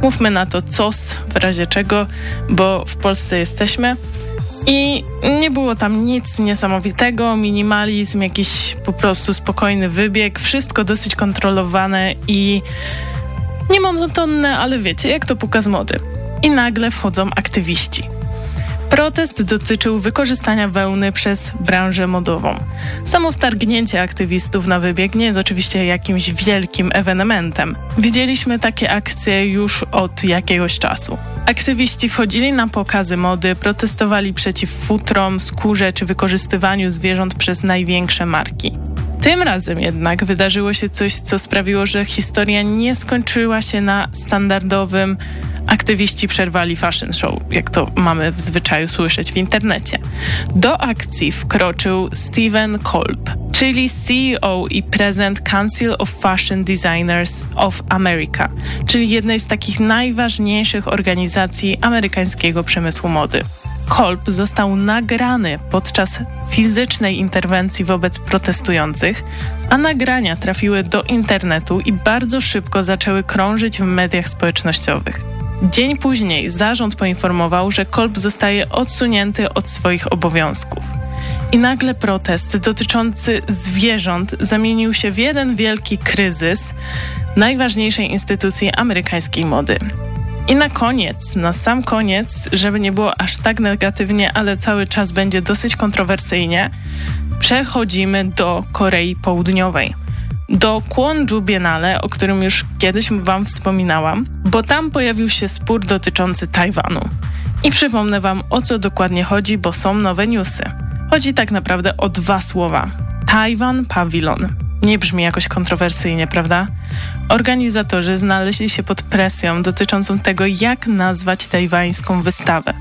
Mówmy na to COS w razie czego, bo w Polsce jesteśmy. I nie było tam nic niesamowitego, minimalizm, jakiś po prostu spokojny wybieg, wszystko dosyć kontrolowane i nie monotonne, ale wiecie, jak to pokaz mody. I nagle wchodzą aktywiści. Protest dotyczył wykorzystania wełny przez branżę modową. Samo wtargnięcie aktywistów na wybieg nie jest oczywiście jakimś wielkim ewenementem. Widzieliśmy takie akcje już od jakiegoś czasu. Aktywiści wchodzili na pokazy mody, protestowali przeciw futrom, skórze czy wykorzystywaniu zwierząt przez największe marki. Tym razem jednak wydarzyło się coś, co sprawiło, że historia nie skończyła się na standardowym aktywiści przerwali fashion show, jak to mamy w zwyczaju słyszeć w internecie. Do akcji wkroczył Steven Kolb, czyli CEO i prezydent Council of Fashion Designers of America, czyli jednej z takich najważniejszych organizacji amerykańskiego przemysłu mody. Kolb został nagrany podczas fizycznej interwencji wobec protestujących, a nagrania trafiły do internetu i bardzo szybko zaczęły krążyć w mediach społecznościowych. Dzień później zarząd poinformował, że Kolb zostaje odsunięty od swoich obowiązków. I nagle protest dotyczący zwierząt zamienił się w jeden wielki kryzys najważniejszej instytucji amerykańskiej mody. I na sam koniec, żeby nie było aż tak negatywnie, ale cały czas będzie dosyć kontrowersyjnie, przechodzimy do Korei Południowej. Do Gwonju Biennale, o którym już kiedyś wam wspominałam, bo tam pojawił się spór dotyczący Tajwanu. I przypomnę wam, o co dokładnie chodzi, bo są nowe newsy. Chodzi tak naprawdę o 2 słowa. Tajwan Pavilion. Nie brzmi jakoś kontrowersyjnie, prawda? Organizatorzy znaleźli się pod presją dotyczącą tego, jak nazwać tajwańską wystawę.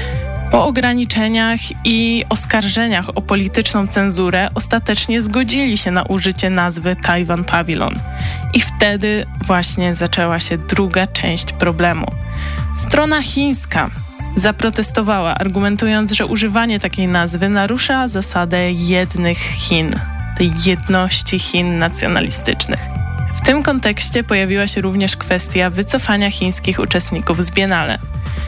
Po ograniczeniach i oskarżeniach o polityczną cenzurę ostatecznie zgodzili się na użycie nazwy Taiwan Pavilion. I wtedy właśnie zaczęła się druga część problemu. Strona chińska zaprotestowała, argumentując, że używanie takiej nazwy narusza zasadę jednych Chin, tej jedności Chin nacjonalistycznych. W tym kontekście pojawiła się również kwestia wycofania chińskich uczestników z Biennale.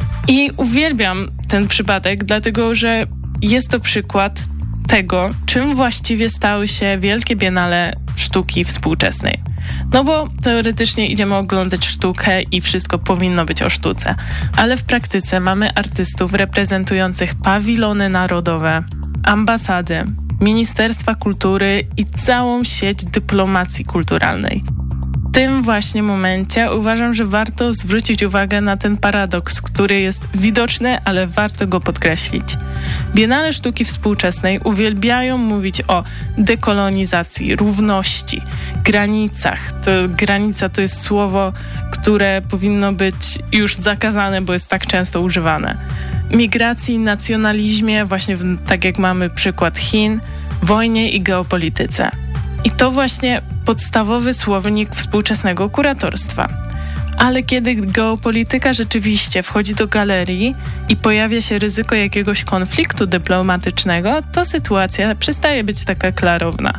I uwielbiam ten przypadek, dlatego że jest to przykład tego, czym właściwie stały się wielkie biennale sztuki współczesnej. No bo teoretycznie idziemy oglądać sztukę i wszystko powinno być o sztuce, ale w praktyce mamy artystów reprezentujących pawilony narodowe, ambasady, Ministerstwa Kultury i całą sieć dyplomacji kulturalnej. W tym właśnie momencie uważam, że warto zwrócić uwagę na ten paradoks, który jest widoczny, ale warto go podkreślić. Biennale Sztuki Współczesnej uwielbiają mówić o dekolonizacji, równości, granicach. Granica to jest słowo, które powinno być już zakazane, bo jest tak często używane. Migracji, nacjonalizmie, właśnie tak jak mamy przykład Chin, wojnie i geopolityce. I to właśnie podstawowy słownik współczesnego kuratorstwa. Ale kiedy geopolityka rzeczywiście wchodzi do galerii i pojawia się ryzyko jakiegoś konfliktu dyplomatycznego, to sytuacja przestaje być taka klarowna.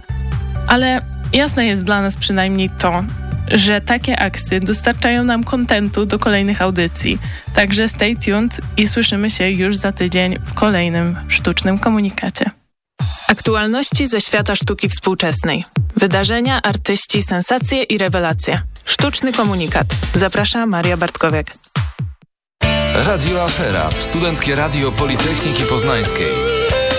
Ale jasne jest dla nas przynajmniej to, że takie akcje dostarczają nam kontentu do kolejnych audycji. Także stay tuned i słyszymy się już za tydzień w kolejnym sztucznym komunikacie. Aktualności ze świata sztuki współczesnej. Wydarzenia, artyści, sensacje i rewelacje. Sztuczny komunikat. Zaprasza Maria Bartkowiak. Radio Afera. Studenckie Radio Politechniki Poznańskiej.